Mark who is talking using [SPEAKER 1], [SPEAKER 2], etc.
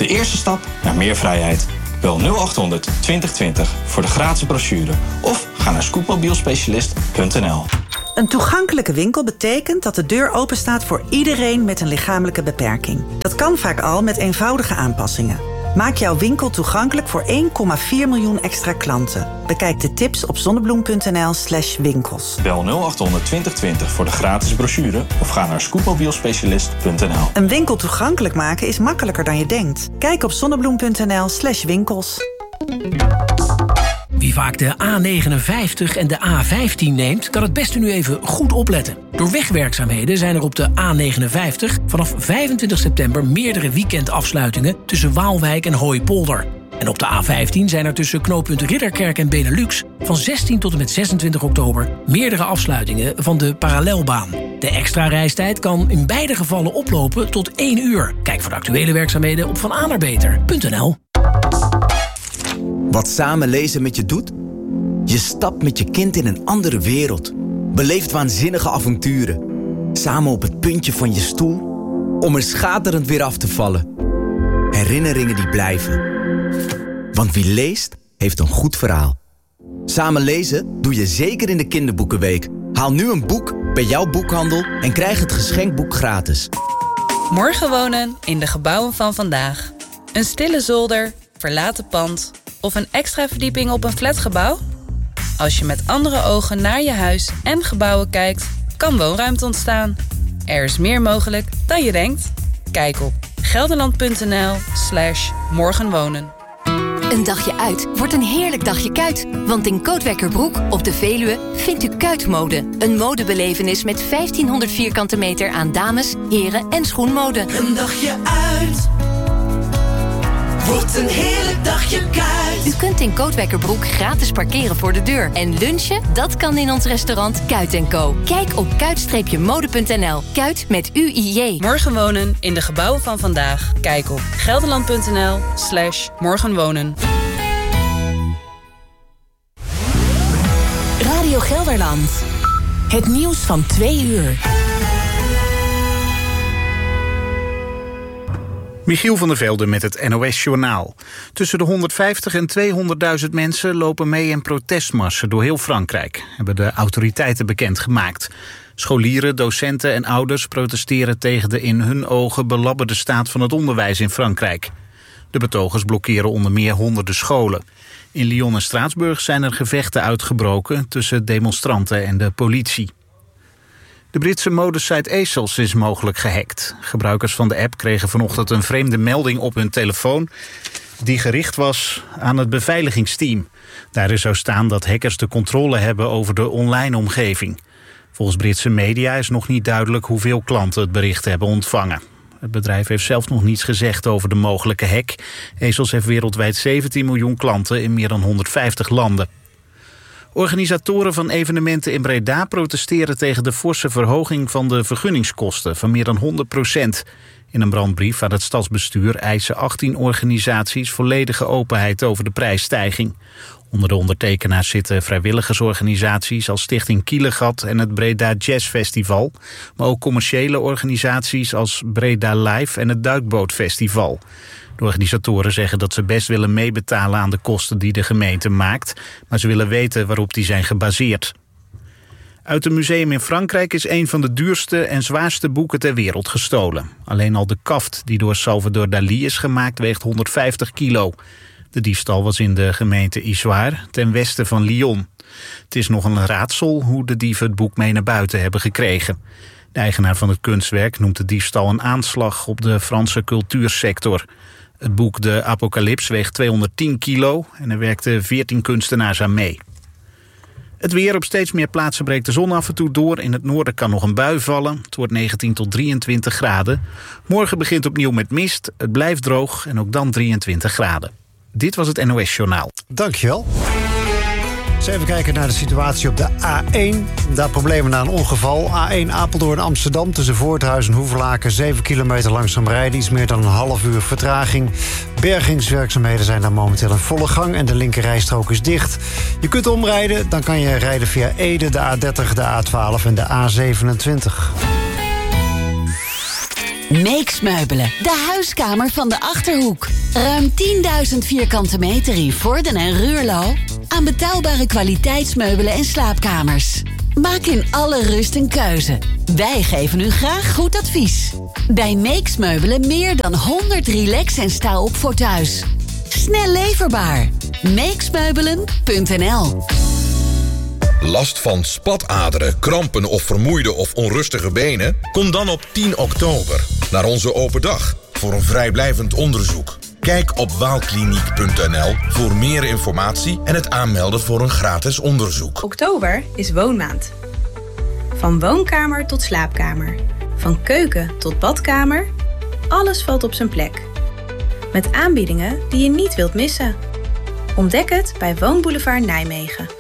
[SPEAKER 1] eerste stap naar meer vrijheid. Bel 0800 2020 voor de gratis brochure of ga naar scootmobielspecialist.nl.
[SPEAKER 2] Een toegankelijke winkel betekent dat de deur openstaat voor iedereen met een lichamelijke beperking. Dat kan vaak al met eenvoudige aanpassingen. Maak jouw winkel toegankelijk voor 1,4 miljoen extra klanten. Bekijk de tips op zonnebloem.nl/winkels.
[SPEAKER 1] Bel 0800 2020 voor de gratis brochure of ga naar scootmobielspecialist.nl.
[SPEAKER 2] Een winkel toegankelijk maken is makkelijker dan je denkt. Kijk op zonnebloem.nl/winkels.
[SPEAKER 3] Wie vaak de A59 en de A15 neemt, kan het beste nu even goed opletten. Door wegwerkzaamheden zijn er op de A59 vanaf 25 september meerdere weekendafsluitingen tussen Waalwijk en Hooipolder. En op de A15 zijn er tussen knooppunt Ridderkerk en Benelux van 16 tot en met 26 oktober meerdere afsluitingen van de parallelbaan. De extra reistijd kan in beide gevallen oplopen tot 1 uur. Kijk voor de actuele werkzaamheden op vananabeter.nl.
[SPEAKER 4] Wat samen lezen met je doet? Je stapt met je kind in een andere wereld. Beleeft waanzinnige avonturen. Samen op het puntje van je stoel, om er schaterend weer af te vallen. Herinneringen die blijven. Want wie leest, heeft een goed verhaal. Samen lezen doe je zeker in de kinderboekenweek. Haal nu een boek bij jouw boekhandel en krijg het geschenkboek gratis.
[SPEAKER 5] Morgen wonen in de gebouwen van vandaag. Een stille zolder, verlaten pand of een extra verdieping op een flatgebouw? Als je met andere ogen naar je huis en gebouwen kijkt, kan woonruimte ontstaan. Er is meer mogelijk dan je denkt. Kijk op gelderland.nl/morgenwonen.
[SPEAKER 6] Een dagje uit wordt een heerlijk dagje kuit. Want in Kootwijkerbroek op de Veluwe vindt u kuitmode. Een modebelevenis met 1500 vierkante meter aan dames, heren en schoenmode.
[SPEAKER 7] Een dagje uit wordt een heerlijk dagje kuit.
[SPEAKER 6] U kunt in Kootwijkerbroek gratis parkeren voor de deur. En lunchen, dat kan in ons restaurant Kuit & Co. Kijk op kuit-mode.nl. Kuit met UIJ.
[SPEAKER 5] Morgen wonen in de gebouwen van vandaag. Kijk op gelderland.nl/morgenwonen.
[SPEAKER 8] Radio Gelderland. Het nieuws van 2 uur.
[SPEAKER 9] Michiel van der Velde met het NOS-journaal. Tussen de 150 en 200.000 mensen lopen mee in protestmarsen door heel Frankrijk, hebben de autoriteiten bekendgemaakt. Scholieren, docenten en ouders protesteren tegen de in hun ogen belabberde staat van het onderwijs in Frankrijk. De betogers blokkeren onder meer honderden scholen. In Lyon en Straatsburg zijn er gevechten uitgebroken tussen demonstranten en de politie. De Britse modesite ASOS is mogelijk gehackt. Gebruikers van de app kregen vanochtend een vreemde melding op hun telefoon die gericht was aan het beveiligingsteam. Daarin zou staan dat hackers de controle hebben over de online omgeving. Volgens Britse media is nog niet duidelijk hoeveel klanten het bericht hebben ontvangen. Het bedrijf heeft zelf nog niets gezegd over de mogelijke hack. ASOS heeft wereldwijd 17 miljoen klanten in meer dan 150 landen. Organisatoren van evenementen in Breda protesteren tegen de forse verhoging van de vergunningskosten van meer dan 100%. In een brandbrief aan het stadsbestuur eisen 18 organisaties volledige openheid over de prijsstijging. Onder de ondertekenaars zitten vrijwilligersorganisaties als Stichting Kielegat en het Breda Jazz Festival, maar ook commerciële organisaties als Breda Live en het Duikbootfestival. De organisatoren zeggen dat ze best willen meebetalen aan de kosten die de gemeente maakt, maar ze willen weten waarop die zijn gebaseerd. Uit een museum in Frankrijk is een van de duurste en zwaarste boeken ter wereld gestolen. Alleen al de kaft die door Salvador Dalí is gemaakt weegt 150 kilo. De diefstal was in de gemeente Issoire, ten westen van Lyon. Het is nog een raadsel hoe de dieven het boek mee naar buiten hebben gekregen. De eigenaar van het kunstwerk noemt de diefstal een aanslag op de Franse cultuursector. Het boek De Apocalypse weegt 210 kilo en er werkten 14 kunstenaars aan mee. Het weer: op steeds meer plaatsen breekt de zon af en toe door. In het noorden kan nog een bui vallen. Het wordt 19 tot 23 graden. Morgen begint opnieuw met mist. Het blijft droog en ook dan 23 graden. Dit was het NOS Journaal.
[SPEAKER 10] Dankjewel. Eens even kijken naar de situatie op de A1. Daar problemen na een ongeval. A1 Apeldoorn Amsterdam tussen Voorthuizen en Hoevelaken. 7 kilometer langzaam rijden. Iets meer dan een half uur vertraging. Bergingswerkzaamheden zijn daar momenteel in volle gang. En de linkerrijstrook is dicht. Je kunt omrijden. Dan kan je rijden via Ede, de A30, de A12 en de A27.
[SPEAKER 11] Meeks Meubelen, de huiskamer van de Achterhoek. Ruim 10.000 vierkante meter in Vorden en Ruurlo. Aan betaalbare kwaliteitsmeubelen en slaapkamers. Maak in alle rust een keuze. Wij geven u graag goed advies. Bij Meeks Meubelen meer dan 100 relax- en sta-op voor thuis. Snel leverbaar. Meeksmeubelen.nl.
[SPEAKER 12] Last van spataderen, krampen of vermoeide of onrustige benen? Kom dan op 10 oktober naar onze open dag voor een vrijblijvend onderzoek. Kijk op waalkliniek.nl voor meer informatie en het aanmelden voor een gratis onderzoek.
[SPEAKER 13] Oktober is woonmaand. Van woonkamer tot slaapkamer. Van keuken tot badkamer. Alles valt op zijn plek. Met aanbiedingen die je niet wilt missen. Ontdek het bij Woonboulevard Nijmegen.